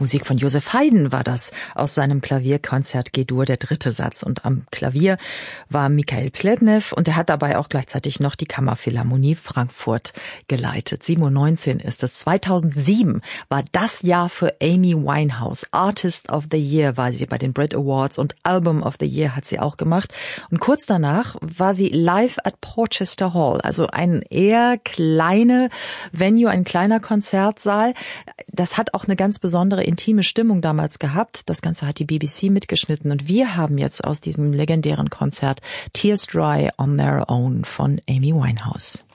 Musik von Joseph Haydn war das aus seinem Klavierkonzert G-Dur, der dritte Satz. Und am Klavier war Michael Plednev und er hat dabei auch gleichzeitig noch die Kammerphilharmonie Frankfurt geleitet. 97 ist es. 2007 war das Jahr für Amy Winehouse. Artist of the Year war sie bei den Brit Awards und Album of the Year hat sie auch gemacht. Und kurz danach war sie live at Porchester Hall, also ein eher kleine Venue, ein kleiner Konzertsaal. Das hat auch eine ganz besondere intime Stimmung damals gehabt. Das Ganze hat die BBC mitgeschnitten und wir haben jetzt aus diesem legendären Konzert Tears Dry on Their Own von Amy Winehouse.